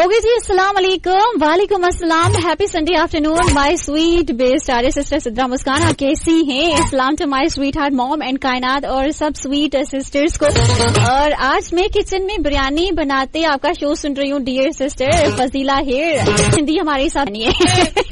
Okay जी, अस्सलाम वालेकुम। वालेकुम अस्सलाम। Happy Sunday afternoon my sweet best artist sister Sidra मुस्कान, आप कैसी हैं? सलाम to my sweet heart mom and कायनात और सब स्वीट सिस्टर्स को। और आज मैं किचन में बिरयानी बनाते आपका शो सुन रही हूँ dear sister Fazila hair. Hindi हमारे साथ नहीं है